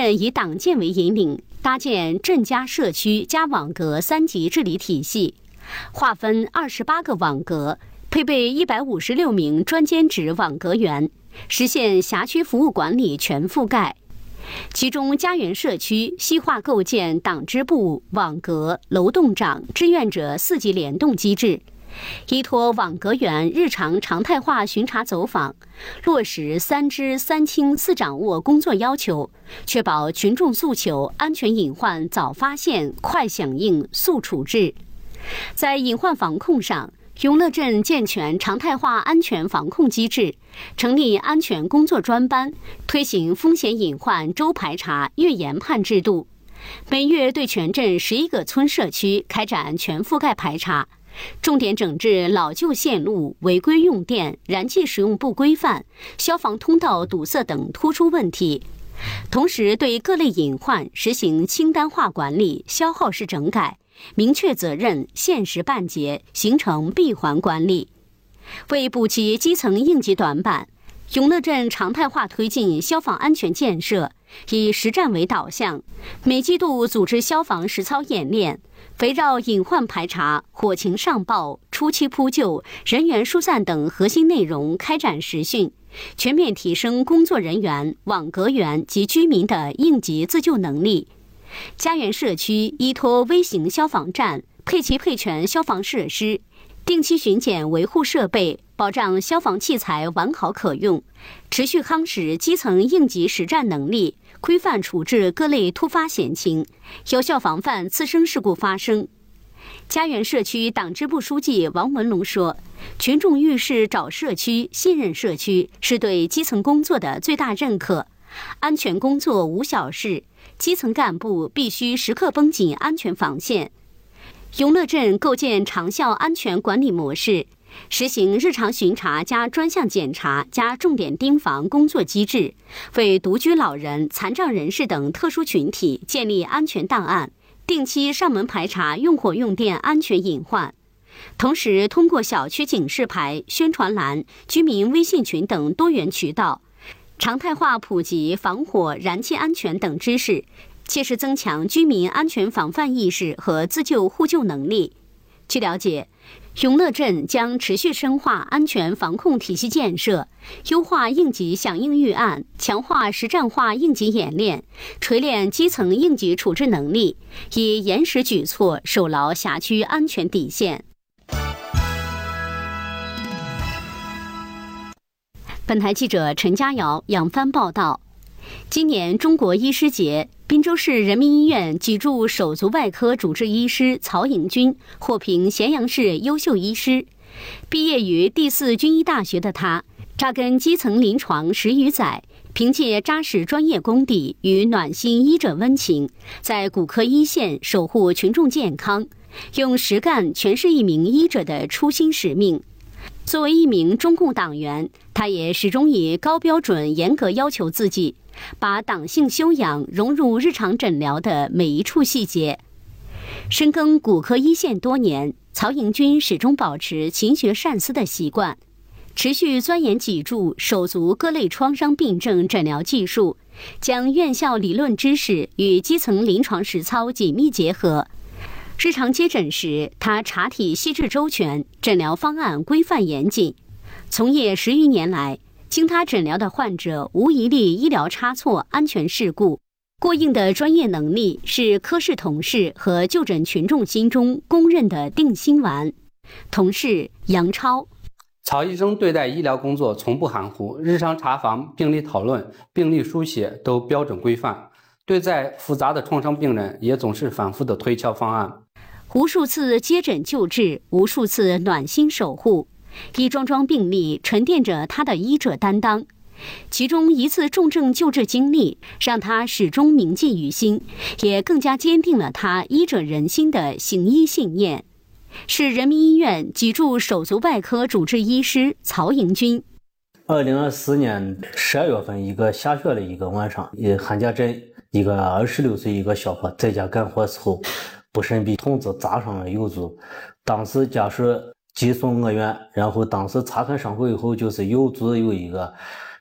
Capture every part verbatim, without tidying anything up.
镇以党建为引领，搭建镇加社区加网格三级治理体系，划分二十八个网格，配备一百五十六名专兼职网格员，实现辖区服务管理全覆盖。其中，家园社区细化构建党支部、网格、楼栋长、志愿者四级联动机制，依托网格员日常常态化巡查走访，落实三知三清四掌握工作要求，确保群众诉求、安全隐患早发现、快响应、速处置。在隐患防控上，永乐镇健全常态化安全防控机制，成立安全工作专班，推行风险隐患周排查、月研判制度，每月对全镇十一个村社区开展全覆盖排查，重点整治老旧线路、违规用电、燃气使用不规范、消防通道堵塞等突出问题。同时，对各类隐患实行清单化管理、消耗式整改，明确责任，限时办结，形成闭环管理。为补齐基层应急短板，永乐镇常态化推进消防安全建设，以实战为导向，每季度组织消防实操演练，围绕隐患排查、火情上报、初期扑救、人员疏散等核心内容开展实训，全面提升工作人员、网格员及居民的应急自救能力。家园社区依托微型消防站，配齐配全消防设施，定期巡检维护设备，保障消防器材完好可用，持续夯实基层应急实战能力，规范处置各类突发险情，有效防范次生事故发生。家园社区党支部书记王文龙说，群众遇事找社区、信任社区，是对基层工作的最大认可。安全工作无小事，基层干部必须时刻绷紧安全防线。永乐镇构建长效安全管理模式，实行日常巡查加专项检查加重点盯防工作机制，为独居老人、残障人士等特殊群体建立安全档案，定期上门排查用火用电安全隐患。同时，通过小区警示牌、宣传栏、居民微信群等多元渠道，常态化普及防火、燃气安全等知识，切实增强居民安全防范意识和自救互救能力。据了解，永乐镇将持续深化安全防控体系建设，优化应急响应预案，强化实战化应急演练，锤炼基层应急处置能力，以严实举措守牢辖区安全底线。本台记者陈佳瑶、杨帆报道。今年中国医师节，滨州市人民医院脊柱手足外科主治医师曹迎军获评咸阳市优秀医师。毕业于第四军医大学的他，扎根基层临床十余载，凭借扎实专业功底与暖心医者温情，在骨科一线守护群众健康，用实干诠释一名医者的初心使命。作为一名中共党员，他也始终以高标准严格要求自己，把党性修养融入日常诊疗的每一处细节。深耕骨科一线多年，曹迎军始终保持勤学善思的习惯，持续钻研脊柱、手足各类创伤病症诊疗技术，将院校理论知识与基层临床实操紧密结合。日常接诊时，他查体细致周全，诊疗方案规范严谨。从业十余年来，经他诊疗的患者无一例医疗差错、安全事故。过硬的专业能力是科室同事和就诊群众心中公认的定心丸。同事杨超： 曹医生对待医疗工作从不含糊，日常查房、病例讨论、病历书写都标准规范。对待复杂的创伤病人，也总是反复的推敲方案。 无数次接诊救治，无数次暖心守护，一桩桩病例沉淀着他的医者担当。其中一次重症救治经历，让他始终铭记于心，也更加坚定了他医者仁心的行医信念。是人民医院脊柱手足外科主治医师曹迎军。 二零二四年十二月份，一个下雪的一个晚上，也寒假镇一个二十六岁一个小伙在家干活时候，不慎被筒子扎伤了右足。当时家属急送我院，然后当时查看伤口以后，就是右足有一个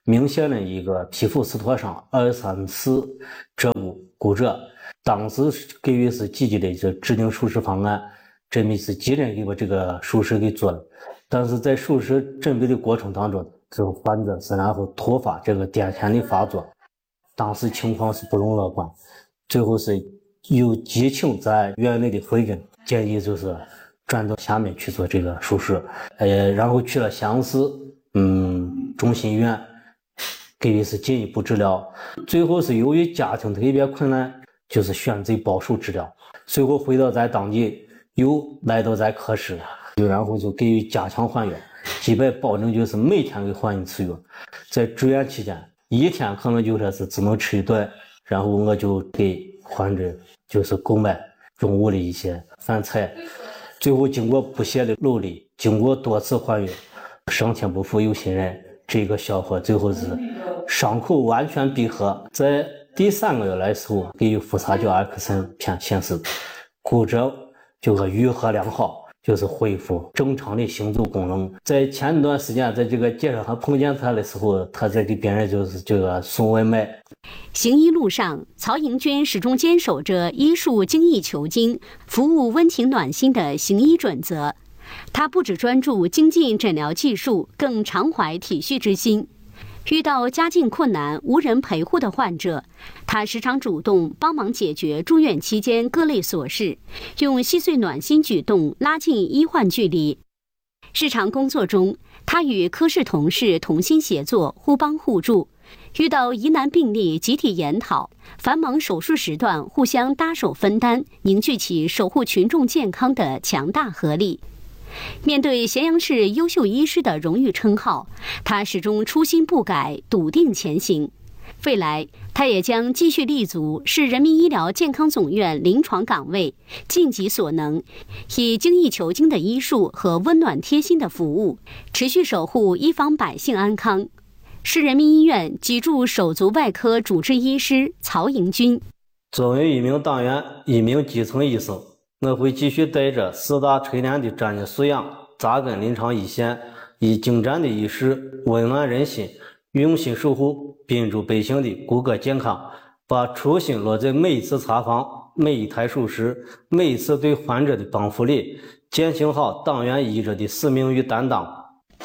明显的一个皮肤撕脱伤、二三四折骨、骨折。当时给予是积极的一个制定手术方案，准备是急诊给把这个手术给做了。但是在手术准备的过程当中，这个患者是然后突发这个癫痫的发作，当时情况是不容乐观，最后是有激情在院内的回诊，建议就是转到下面去做这个手术，呃，然后去了襄阳市嗯中心医院，给予是进一步治疗，最后是由于家庭特别困难，就是选择保守治疗。随后回到在当地，又来到在科室，就然后就给予加强还原，基本保证就是每天给患一次药。在住院期间，一天可能就说是只能吃一顿，然后我就给患者就是购买中午的一些饭菜。最后经过不懈的努力，经过多次还原，上天不负有心人，这个小伙最后是伤口完全闭合，在第三个月来时候，给予复查叫 X 光片显示骨折就是愈合良好，就是恢复正常的行走功能。在前一段时间，在这个街上还碰见他的时候，他在给别人就是这个送外卖。 行医路上，曹迎军始终坚守着医术精益求精、服务温情暖心的行医准则。他不只专注精进诊疗技术，更常怀体恤之心。遇到家境困难、无人陪护的患者，他时常主动帮忙解决住院期间各类琐事，用细碎暖心举动拉近医患距离。日常工作中，他与科室同事同心协作，互帮互助。遇到疑难病例集体研讨，繁忙手术时段互相搭手分担，凝聚起守护群众健康的强大合力。面对咸阳市优秀医师的荣誉称号，他始终初心不改，笃定前行。未来，他也将继续立足市人民医疗健康总院临床岗位，尽己所能，以精益求精的医术和温暖贴心的服务，持续守护医防百姓安康。市人民医院脊柱手足外科主治医师曹迎军。 作为一名党员，一名基层医生，我会继续带着四大锤炼的专业素养，扎根临床一线，以精湛的医师温暖人心，用心守护宾主百姓的骨骼健康，把初心落在每一次查房、每一台手术、每一次对患者的帮扶里，践行好党员医者的使命与担当。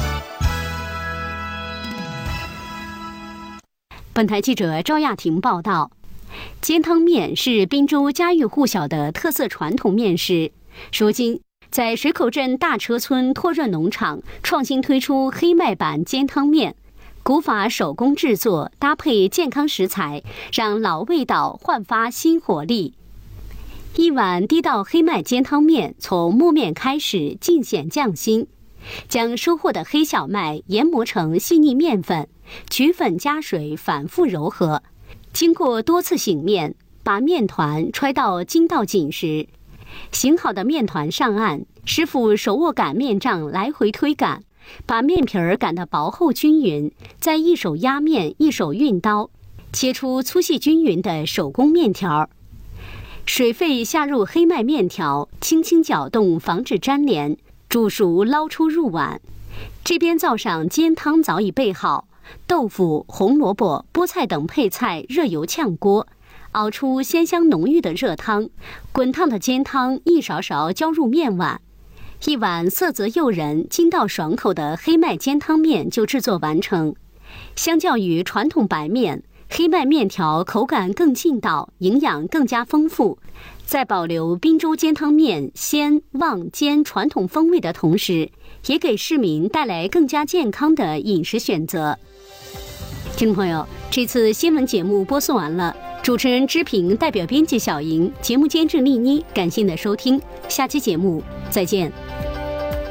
本台记者赵亚婷报道，煎汤面是滨州家喻户晓的特色传统面食。如今，在水口镇大车村拓润农场创新推出黑麦版煎汤面，古法手工制作，搭配健康食材，让老味道焕发新活力。一碗地道黑麦煎汤面从磨面开始，尽显匠心。将收获的黑小麦研磨成细腻面粉，取粉加水反复揉合，经过多次醒面，把面团揣到筋道紧实。醒好的面团上岸，师傅手握擀面杖来回推擀，把面皮儿擀得薄厚均匀，再一手压面一手运刀，切出粗细均匀的手工面条。水沸下入黑麦面条，轻轻搅动防止粘连，煮熟捞出入碗。这边灶上煎汤早已备好，豆腐、红萝卜、菠菜等配菜热油炝锅，熬出鲜香浓郁的热汤。滚烫的煎汤一勺勺浇入面碗，一碗色泽诱人、筋道爽口的黑麦煎汤面就制作完成。相较于传统白面，黑麦面条口感更劲道，营养更加丰富。在保留滨州煎汤面鲜、旺、煎传统风味的同时，也给市民带来更加健康的饮食选择。听众朋友，这次新闻节目播送完了，主持人知平代表编辑小莹，节目监制丽妮，感谢您的收听，下期节目再见。